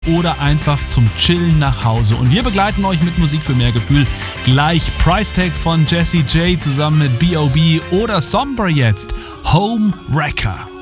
oder einfach zum Chillen nach Hause. Und wir begleiten euch mit Musik für mehr Gefühl. Gleich Price Tag von Jessie J zusammen mit B.O.B. oder Somber jetzt, Home Wrecker.